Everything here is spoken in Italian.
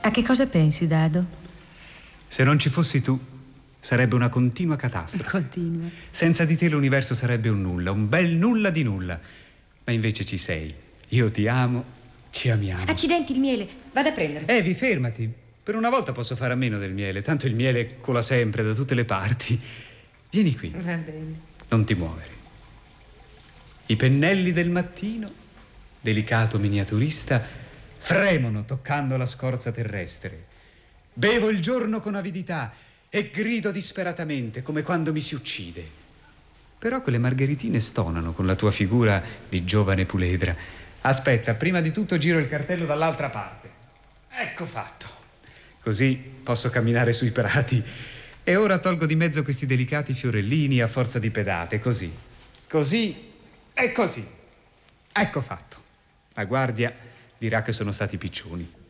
A che cosa pensi, Dado? Se non ci fossi tu, sarebbe una continua catastrofe. Continua. Senza di te l'universo sarebbe un nulla, un bel nulla di nulla. Ma invece ci sei. Io ti amo, ci amiamo. Accidenti, il miele. Vado a prendere. Evi, fermati. Per una volta posso fare a meno del miele, tanto il miele cola sempre da tutte le parti. Vieni qui. Va bene. Non ti muovere. I pennelli del mattino, delicato miniaturista, fremono toccando la scorza terrestre. Bevo il giorno con avidità e grido disperatamente, come quando mi si uccide. Però quelle margheritine stonano con la tua figura di giovane puledra. Aspetta, prima di tutto giro il cartello dall'altra parte. Ecco fatto. Così posso camminare sui prati. E ora tolgo di mezzo questi delicati fiorellini a forza di pedate, così. Così e così. Ecco fatto. La guardia dirà che sono stati piccioni.